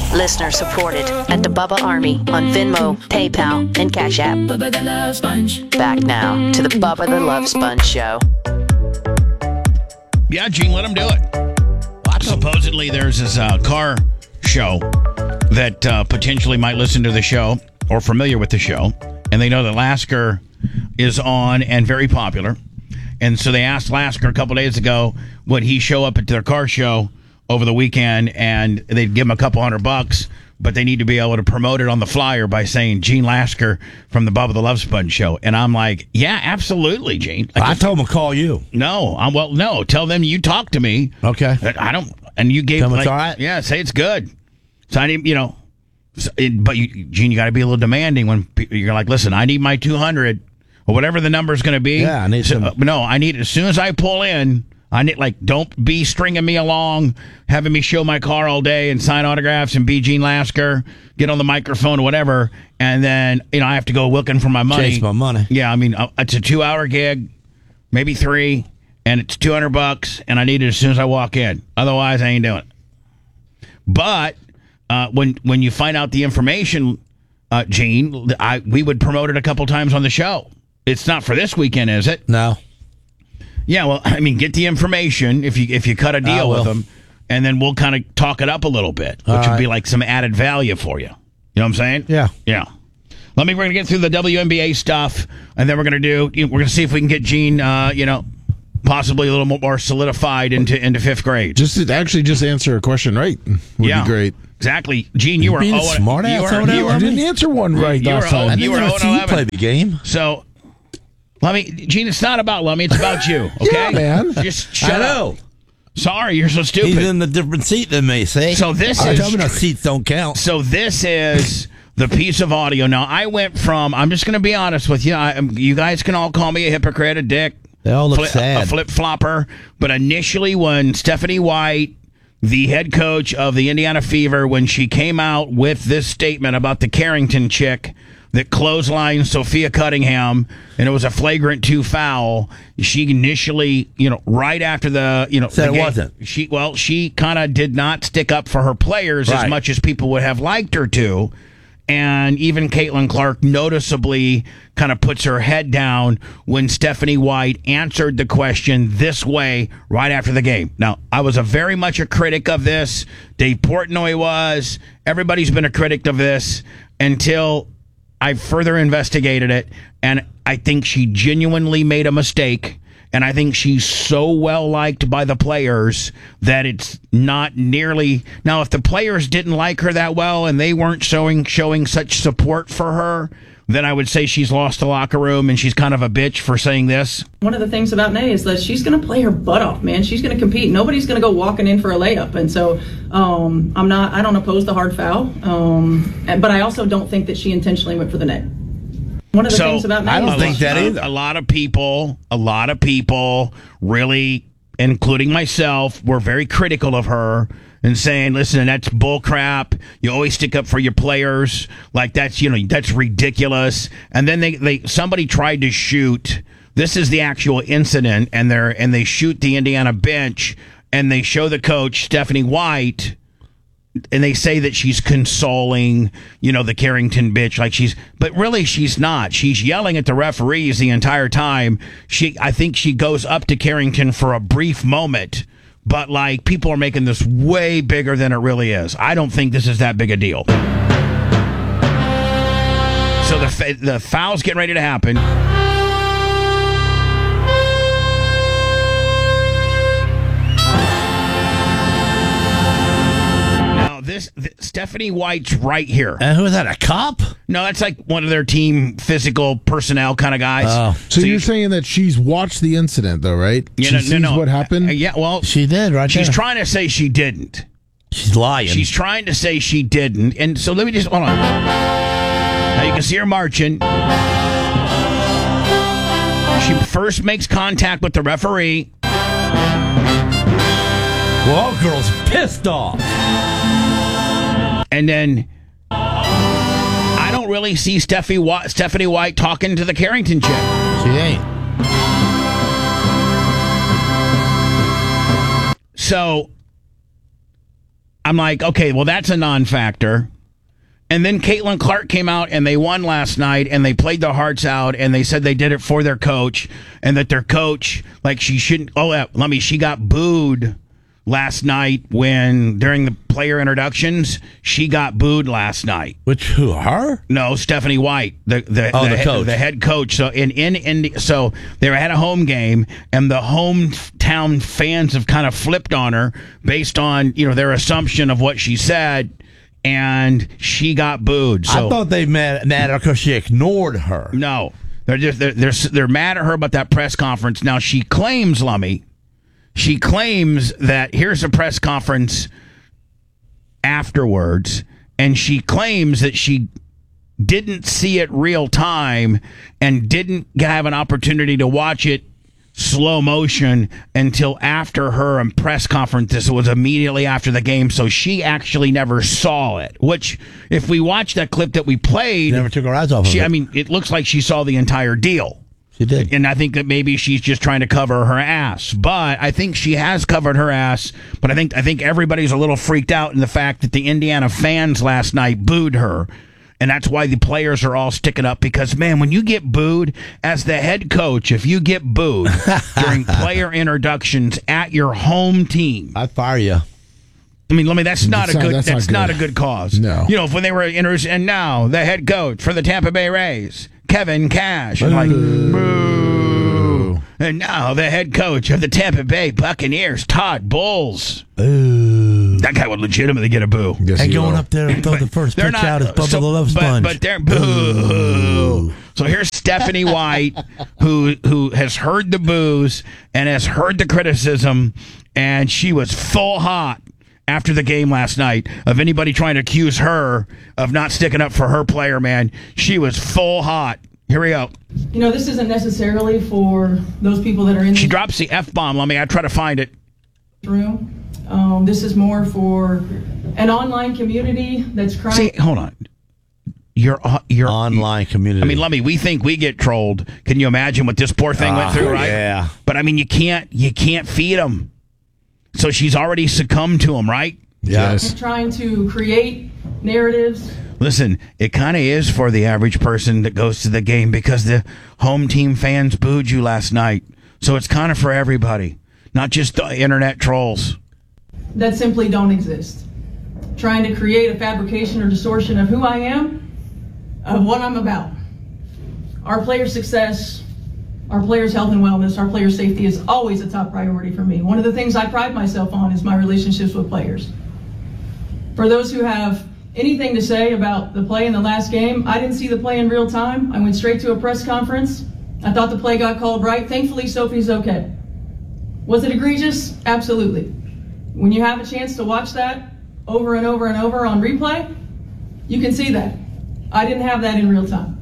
Listener supported at the Bubba Army on Venmo, PayPal, and Cash App. Bubba the Love Sponge. Back now to the Bubba the Love Sponge Show. Yeah, Gene, let him do it. Supposedly there's this car show that potentially might listen to the show or familiar with the show, and they know that Lasker is on and very popular. And so they asked Lasker a couple days ago, would he show up at their car show over the weekend, and they'd give him a couple $100, but they need to be able to promote it on the flyer by saying Gene Lasker from the Bubba the Love Sponge Show. And I'm like, yeah, absolutely, Gene. I told him to call you. No, tell them you talked to me. Okay. I don't, and you gave Tell them like, it's all right? Yeah, say it's good. So I need, but Gene, you got to be a little demanding when you're like, listen, I need my 200 or whatever the number's going to be. Yeah, I need some. I need it as soon as I pull in. I need, don't be stringing me along, having me show my car all day and sign autographs and be Gene Lasker, get on the microphone or whatever, and then, I have to go looking for my money. Chase my money. Yeah, it's a 2-hour gig, maybe 3, and it's $200, and I need it as soon as I walk in. Otherwise, I ain't doing it. But when you find out the information, Gene, we would promote it a couple times on the show. It's not for this weekend, is it? No. Yeah, well, get the information if you cut a deal with them, and then we'll kind of talk it up a little bit, which would be like some added value for you. You know what I'm saying? Yeah. Yeah. We're going to get through the WNBA stuff, and then we're going to see if we can get Gene, possibly a little more solidified into fifth grade. Just answer a question right would be great. Exactly. Gene, you were being smart ass over there. I didn't answer one right last time. You were 0-11. Play the game. So, Gene, it's not about Lummy, it's about you, okay? Yeah, man. Just shut up. Sorry, you're so stupid. He's in a different seat than me, see? So this Tell me no seats don't count. So this is the piece of audio. Now, I went from, I'm just going to be honest with you, you guys can all call me a hypocrite, a dick. They all look sad. A flip-flopper. But initially when Stephanie White, the head coach of the Indiana Fever, when she came out with this statement about the Carrington chick that clotheslined Sophia Cunningham, and it was a flagrant 2 foul. She initially, right after the, said the it wasn't. She kind of did not stick up for her players as much as people would have liked her to. And even Caitlin Clark noticeably kind of puts her head down when Stephanie White answered the question this way right after the game. Now, I was very much a critic of this. Dave Portnoy was. Everybody's been a critic of this until I further investigated it, and I think she genuinely made a mistake, and I think she's so well liked by the players that it's not nearly... Now, if the players didn't like her that well and they weren't showing such support for her, then I would say she's lost the locker room and she's kind of a bitch for saying this. One of the things about Nay is that she's going to play her butt off, man. She's going to compete. Nobody's going to go walking in for a layup. And so I don't oppose the hard foul. But I also don't think that she intentionally went for the net. One of the things about Nay, I don't think that either. A lot of people really, including myself, were very critical of her and saying, listen, that's bull crap. You always stick up for your players. Like that's ridiculous. And then somebody tried to shoot. This is the actual incident, and they shoot the Indiana bench, and they show the coach, Stephanie White, and they say that she's consoling, the Carrington bitch, but really she's not. She's yelling at the referees the entire time. I think she goes up to Carrington for a brief moment, but people are making this way bigger than it really is. I don't think this is that big a deal. So the foul's getting ready to happen. Stephanie White's right here. And who is that, a cop? No, that's like one of their team physical personnel kind of guys. Oh. So you're saying that she's watched the incident, though, right? She sees what happened? Yeah, well, she did, right? She's trying to say she didn't. She's lying. She's trying to say she didn't. And so let me just, hold on. Now you can see her marching. She first makes contact with the referee. Well, girl's pissed off. And then I don't really see Stephanie White talking to the Carrington chick. She ain't. So I'm like, okay, well, that's a non-factor. And then Caitlin Clark came out and they won last night and they played their hearts out and they said they did it for their coach and that their coach, like she shouldn't, she got booed last night during the player introductions, she got booed last night. Who, her? No, Stephanie White, the coach. The head coach. So so they had a home game and the hometown fans have kind of flipped on her based on, their assumption of what she said. And she got booed. So I thought they mad at her because she ignored her. No, they're mad at her about that press conference. Now she claims, Lummy, that here's a press conference afterwards, and she claims that she didn't see it real time and didn't have an opportunity to watch it slow motion until after her press conference. This was immediately after the game, so she actually never saw it, which if we watch that clip that we played, never took her eyes off of it. I mean, it looks like she saw the entire deal. She did. And I think that maybe she's just trying to cover her ass, but I think she has covered her ass. But I think everybody's a little freaked out in the fact that the Indiana fans last night booed her. And that's why the players are all sticking up because, man, when you get booed as the head coach, if you get booed during player introductions at your home team, I'd fire you. I mean, that's not a good cause. No. When they were introduced, and now the head coach for the Tampa Bay Rays, Kevin Cash, and like, boo. And now the head coach of the Tampa Bay Buccaneers, Todd Bowles. Ooh. That guy would legitimately get a boo. Yes, And going up there and throw the first pitch out as Bubba the Love Sponge. But they're boo. So here's Stephanie White, who has heard the boos and has heard the criticism, and she was full hot after the game last night of anybody trying to accuse her of not sticking up for her player, man. She was full hot. Here we go. This isn't necessarily for those people that are in She drops the F-bomb. Let me try to find it. Room. This is more for an online community that's crying. See, hold on. Your online community. I mean, Lummy, we think we get trolled. Can you imagine what this poor thing went through, right? Yeah. But I mean, you can't feed them. So she's already succumbed to them, right? Yes. Trying to create narratives. Listen, it kind of is for the average person that goes to the game because the home team fans booed you last night. So it's kind of for everybody, not just the internet trolls. That simply don't exist. Trying to create a fabrication or distortion of who I am, of what I'm about. Our players' success, our players' health and wellness, our players' safety is always a top priority for me. One of the things I pride myself on is my relationships with players. For those who have anything to say about the play in the last game, I didn't see the play in real time. I went straight to a press conference. I thought the play got called right. Thankfully, Sophie's okay. Was it egregious? Absolutely. When you have a chance to watch that over and over and over on replay, you can see that. I didn't have that in real time.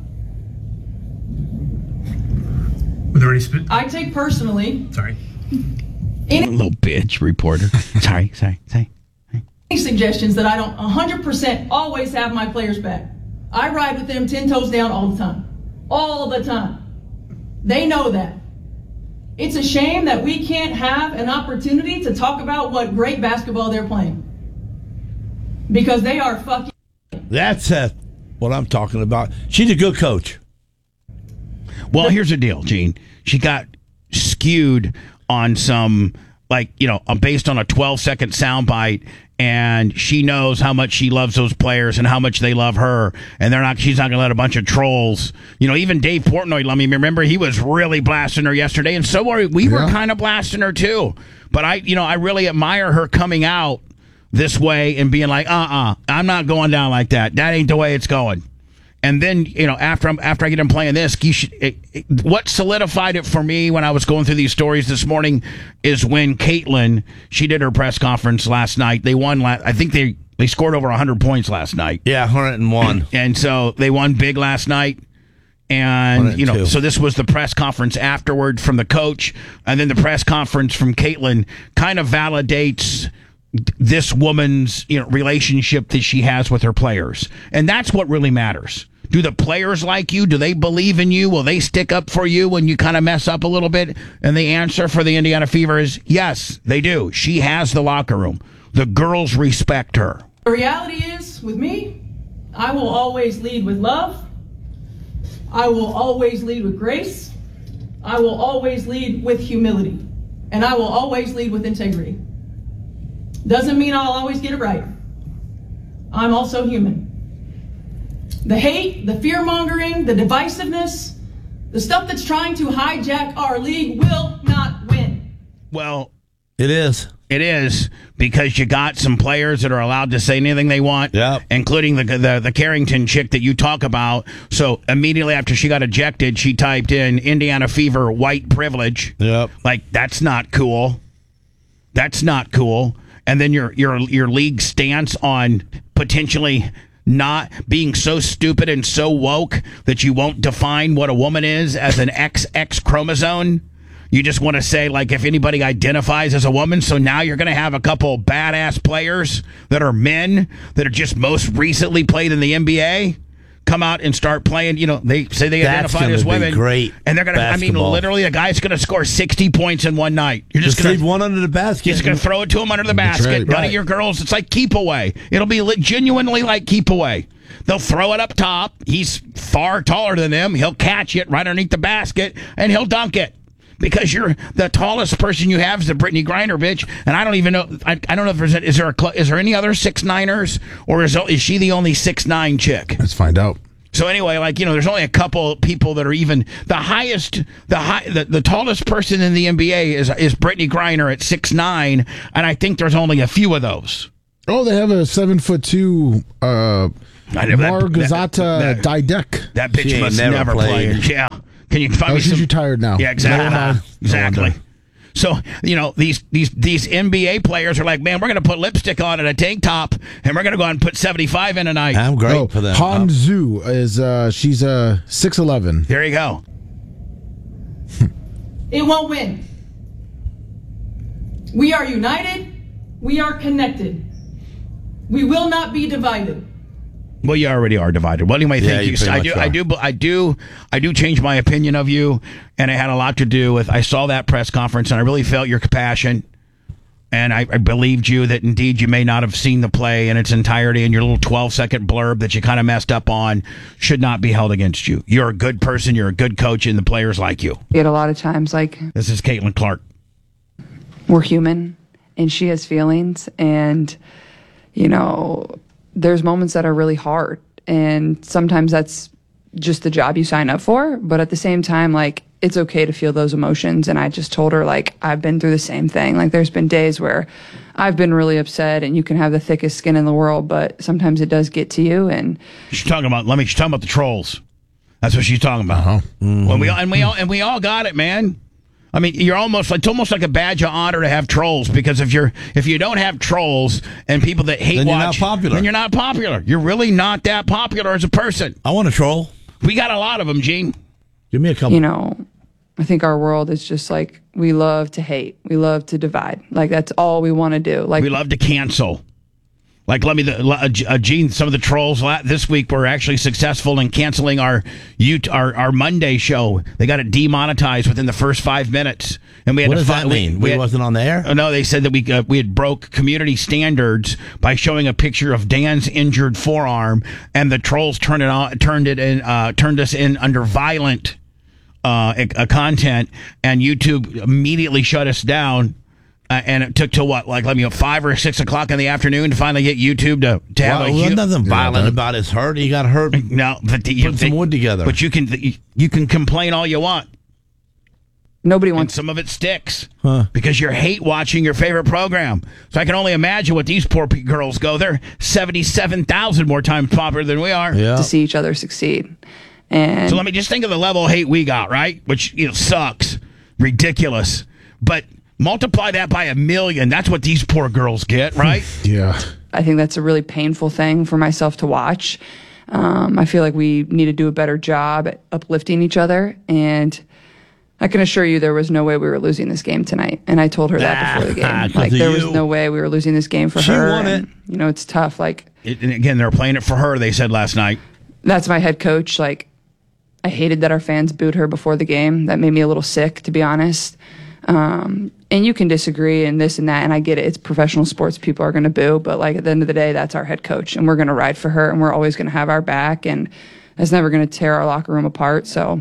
I take personally. Sorry. Little bitch reporter. Sorry. Any suggestions that I don't 100% always have my players back. I ride with them 10 toes down all the time. All the time. They know that. It's a shame that we can't have an opportunity to talk about what great basketball they're playing. Because they are fucking. That's what I'm talking about. She's a good coach. Well, here's the deal, Gene. She got skewed on some, based on a 12-second soundbite, and she knows how much she loves those players and how much they love her, and she's not going to let a bunch of trolls. Even Dave Portnoy, let me remember, he was really blasting her yesterday, and so were we were kind of blasting her too. But I really admire her coming out this way and being like, I'm not going down like that. That ain't the way it's going. And then, after I get done playing this, what solidified it for me when I was going through these stories this morning is when Caitlin, she did her press conference last night. They won. I think they scored over 100 points last night. Yeah, 101. And so they won big last night. And, so this was the press conference afterward from the coach. And then the press conference from Caitlin kind of validates this woman's relationship that she has with her players. And that's what really matters. Do the players like you? Do they believe in you? Will they stick up for you when you kind of mess up a little bit? And the answer for the Indiana Fever is yes, they do. She has the locker room. The girls respect her. The reality is, with me, I will always lead with love. I will always lead with grace. I will always lead with humility. And I will always lead with integrity. Doesn't mean I'll always get it right. I'm also human. The hate, the fear-mongering, the divisiveness, the stuff that's trying to hijack our league will not win. Well, it is. It is, because you got some players that are allowed to say anything they want, including the Carrington chick that you talk about. So immediately after she got ejected, she typed in Indiana Fever, white privilege. Yep. Like, that's not cool. That's not cool. And then your league stance on potentially not being so stupid and so woke that you won't define what a woman is as an XX chromosome. You just want to say, like, if anybody identifies as a woman. So now you're going to have a couple badass players that are men that are just most recently played in the NBA come out and start playing. You know, they say they identify as women. Great. And they're going to, I mean, literally, a guy's going to score 60 points in one night. You're just going to leave one under the basket. You're just going to throw it to him under the basket. None of your girls, it's like keep away. It'll be genuinely like keep away. They'll throw it up top. He's far taller than them. He'll catch it right underneath the basket, and he'll dunk it. Because you're the tallest person you have is the Brittany Griner bitch, and I don't even know. I don't know if is there any other 6'9"ers, or is she the only 6'9" chick? Let's find out. So anyway, like, you know, there's only a couple people that are even the tallest person in the NBA is Brittany Griner at 6'9", and I think there's only a few of those. Oh, they have a 7'2" Margazata Didek. That bitch must never play. Yeah. Can you find me she's retired now. Yeah, exactly. Exactly. So, you know, these NBA players are like, man, we're going to put lipstick on and a tank top, and we're going to go out and put 75 in a night. I'm great for that. Han Zhu is she's 6'11". There you go. It won't win. We are united. We are connected. We will not be divided. Well, you already are divided. Well, anyway, thank you. I do change my opinion of you, and it had a lot to do with, I saw that press conference, and I really felt your compassion, and I believed you that indeed you may not have seen the play in its entirety, and your little 12-second blurb that you kind of messed up on should not be held against you. You're a good person, you're a good coach, and the players like you. Yet a lot of times, like... This is Caitlin Clark. We're human, and she has feelings, and, you know... There's moments that are really hard, and sometimes that's just the job you sign up for, but at the same time, like, it's okay to feel those emotions. And I just told her, like, I've been through the same thing. Like, there's been days where I've been really upset, and you can have the thickest skin in the world, but sometimes it does get to you. And she's talking about the trolls. That's what she's talking about. Uh-huh. Mm-hmm. We all got it, man. I mean, it's almost like a badge of honor to have trolls, because if you don't have trolls and people that hate watch, then you're not popular. You're really not that popular as a person. I want a troll. We got a lot of them, Gene. Give me a couple. You know, I think our world is just like, we love to hate. We love to divide. Like, that's all we want to do. Like, we love to cancel. Like, Gene, some of the trolls this week were actually successful in canceling our Monday show. They got it demonetized within the first 5 minutes, and we had what does that mean? We wasn't on the air? Oh, no, they said that we had broke community standards by showing a picture of Dan's injured forearm, and the trolls turned us in under violent content, and YouTube immediately shut us down. And it took till 5 or 6 o'clock in the afternoon to finally get YouTube to have nothing violent about his hurt. He got hurt. No, but put some wood together. But you can complain all you want. Nobody wants. And some of it sticks because you're hate watching your favorite program. So I can only imagine what these poor girls go. They're 77,000 more times popular than we are. To see each other succeed. And so let me just think of the level of hate we got, right? Which sucks, ridiculous, but. Multiply that by 1 million. That's what these poor girls get, right? Yeah. I think that's a really painful thing for myself to watch. I feel like we need to do a better job at uplifting each other. And I can assure you there was no way we were losing this game tonight. And I told her that before the game. Like, there was no way we were losing this game for her. She won it. And, it's tough. Like, and again, they're playing it for her, they said last night. That's my head coach. Like, I hated that our fans booed her before the game. That made me a little sick, to be honest. and you can disagree and this and that, and I get it. It's professional sports. People are going to boo, but like at the end of the day, that's our head coach, and we're going to ride for her, and we're always going to have our back, and it's never going to tear our locker room apart. So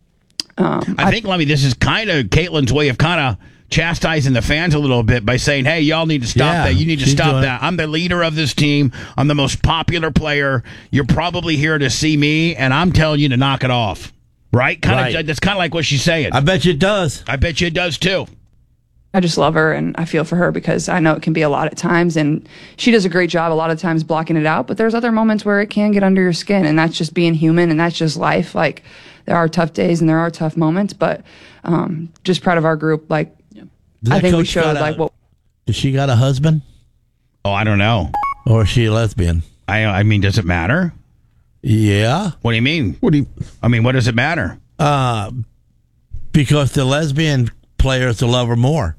I think, Lummy, this is kind of Caitlin's way of kind of chastising the fans a little bit by saying, hey, y'all need to stop that. You need to stop that. I'm the leader of this team. I'm the most popular player. You're probably here to see me, and I'm telling you to knock it off. Right? That's kind of like what she's saying. I bet you it does. I bet you it does, too. I just love her, and I feel for her because I know it can be a lot at times, and she does a great job a lot of times blocking it out, but there's other moments where it can get under your skin, and that's just being human, and that's just life. Like, there are tough days and there are tough moments, but just proud of our group. Like, I think we showed like what. Does she got a husband? Oh, I don't know. Or is she a lesbian? I mean, does it matter? Yeah. What do you mean? What does it matter? Because the lesbian players will love her more.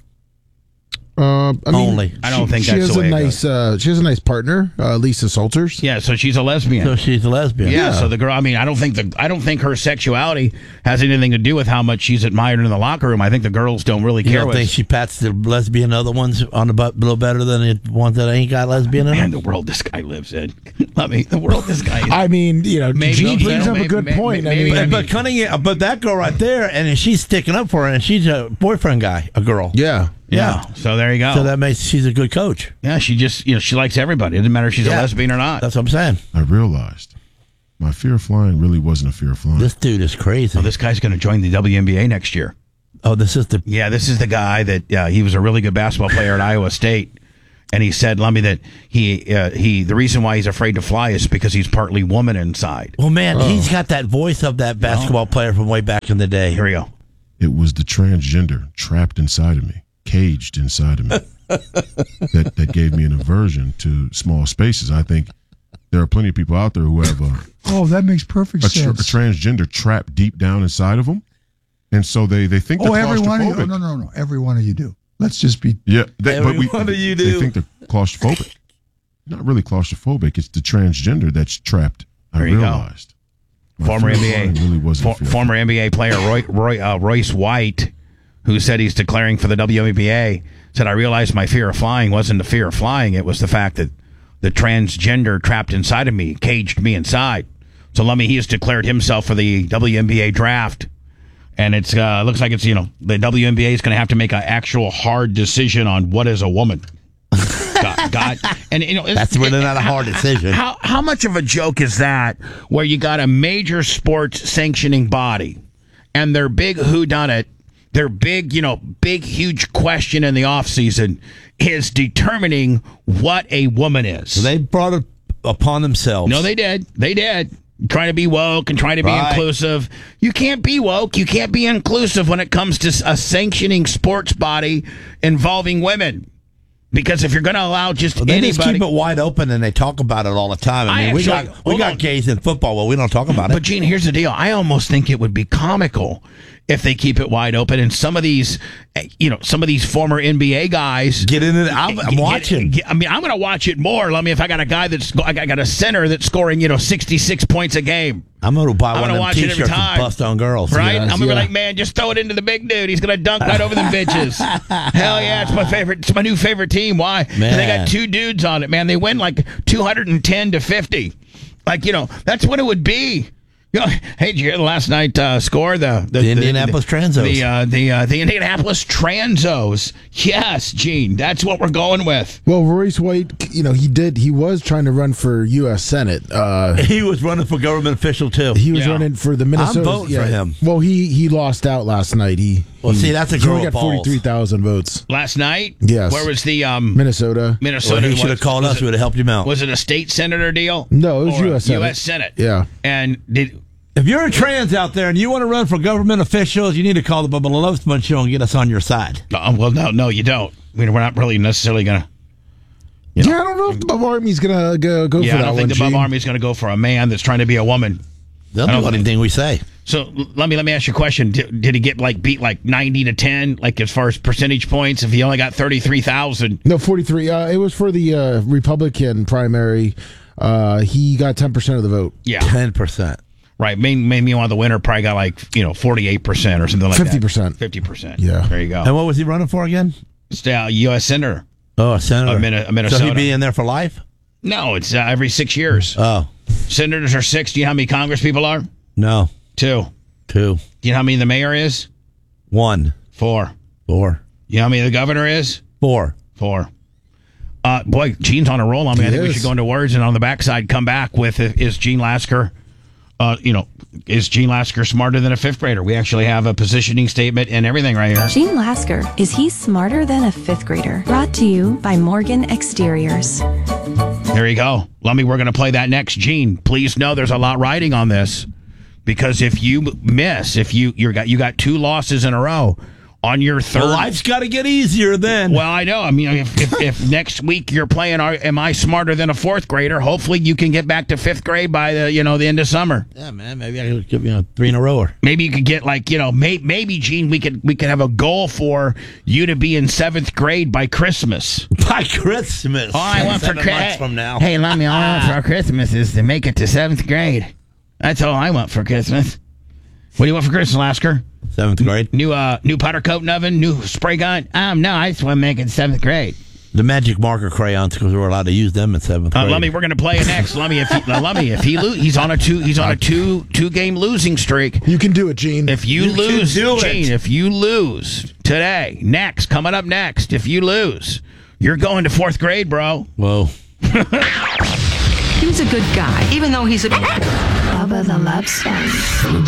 I don't think she that's has the way a nice. She has a nice partner, Lisa Salters. Yeah, so she's a lesbian. Yeah. So the girl. I mean, I don't think her sexuality has anything to do with how much she's admired in the locker room. I think the girls don't really care. You don't think she pats the lesbian other ones on the butt a little better than the ones that ain't got lesbian in them? Man, the world this guy lives in. The world this guy. I mean, Gene brings up a good point. But that girl right there, and she's sticking up for her, and she's a boyfriend guy, a girl. Yeah. So there you go. So that makes she's a good coach. Yeah, she just she likes everybody. It doesn't matter if she's a lesbian or not. That's what I'm saying. I realized my fear of flying really wasn't a fear of flying. This dude is crazy. Oh, this guy's going to join the WNBA next year. Oh, this is the guy that he was a really good basketball player at Iowa State, and he said, Lummy, that he the reason why he's afraid to fly is because he's partly woman inside. Well, man, he's got that voice of that basketball player from way back in the day. Here we go. It was the transgender trapped inside of me, caged inside of me, that gave me an aversion to small spaces. I think there are plenty of people out there who have that makes perfect sense. A transgender trapped deep down inside of them, and so they think they're claustrophobic. No, every one of you do. Let's just be every one of you do. They think they're claustrophobic. Not really claustrophobic. It's the transgender that's trapped. I realized. Former NBA player Royce White, who said he's declaring for the WNBA, said, I realized my fear of flying wasn't the fear of flying. It was the fact that the transgender trapped inside of me caged me inside. So he has declared himself for the WNBA draft. And it's looks like it's, the WNBA is going to have to make an actual hard decision on what is a woman. God. And that's really not a hard decision. How much of a joke is that where you got a major sports sanctioning body and their big whodunit, their big huge question in the offseason is determining what a woman is. So they brought it upon themselves. No, they did. Trying to be woke and trying to be inclusive. You can't be woke. You can't be inclusive when it comes to a sanctioning sports body involving women. Because if you're going to allow anybody, just keep it wide open, and they talk about it all the time. I mean, we got gays in football. Well, we don't talk about it. But Gene, here's the deal. I almost think it would be comical if they keep it wide open, and some of these former NBA guys get in it. I'm watching. I'm going to watch it more. If I got a guy I got a center that's scoring 66 points a game. I'm going to buy one of them T-shirts and bust on girls. Right? Yes, I'm going to be like, man, just throw it into the big dude. He's going to dunk right over them bitches. Hell yeah, it's my favorite. It's my new favorite team. Why? They got two dudes on it, man. They win like 210-50. That's what it would be. Hey, did you hear the last night score? The Indianapolis Transos. The Indianapolis Transos. Yes, Gene, that's what we're going with. Well, Royce White, he was trying to run for U.S. Senate. He was running for government official too. He was running for the Minnesota. I'm voting for him. Well, he lost out last night. That's a girl. He got 43,000 votes last night. Yes. Where was the Minnesota? Minnesota. Well, he should have called us. We would have helped him out. Was it a state senator deal? No, it was U.S. Senate. U.S. Senate. Yeah. And if you're a trans out there and you want to run for government officials, you need to call the Bubba Lovesman Show and get us on your side. Well, no, you don't. I mean, we're not really necessarily going to. I don't know if the Bub Army's going to go for that one. I don't think the Bub Army's going to go for a man that's trying to be a woman. They'll do anything we say. So let me ask you a question. Did he get beat 90-10, as far as percentage points? If he only got 33,000? No, 43. It was for the Republican primary. He got 10% of the vote. Yeah, 10%. Right. Maybe one of the winner probably got 48% or something like 50%. that. 50%. Yeah. There you go. And what was he running for again? U.S. Senator. Oh, a senator. Minnesota. So he'd be in there for life? No, it's every 6 years. Oh. Senators are 6. Do you know how many Congress people are? No. 2. 2. Do you know how many the mayor is? 1. 4. 4. You know how many the governor is? 4. Boy, Gene's on a roll on me. I think we is. should go into words and on the backside come back with is Gene Lasker, is Gene Lasker smarter than a 5th grader? We actually have a positioning statement and everything right here. Gene Lasker, is he smarter than a 5th grader? Brought to you by Morgan Exteriors. There you go. Lummy, we're going to play that next. Gene, please know there's a lot riding on this because if you miss, if you got 2 losses in a row, on your third, well, life's got to get easier then. Well, I know. I mean, if next week you're playing, am I smarter than a 4th grader? Hopefully, you can get back to 5th grade by the end of summer. Yeah, man. Maybe I could give 3 in a row. Or maybe you could get maybe Gene, we could have a goal for you to be in 7th grade by Christmas. By Christmas. All I want for 7 months from now. Hey, Lummy, all I want for Christmas is to make it to 7th grade. That's all I want for Christmas. What do you want for Christmas, Lasker? 7th grade. New powder coating oven, new spray gun. No, I just want to make it 7th grade. The magic marker crayons, because we're allowed to use them in 7th grade. Lummy, we're going to play it next. Lummy, if he he's on a two game losing streak. You can do it, Gene. If you lose, Gene, if you lose today, coming up next, if you lose, you're going to 4th grade, bro. Whoa. He was a good guy, even though he's a... Bubba the Love Sponge.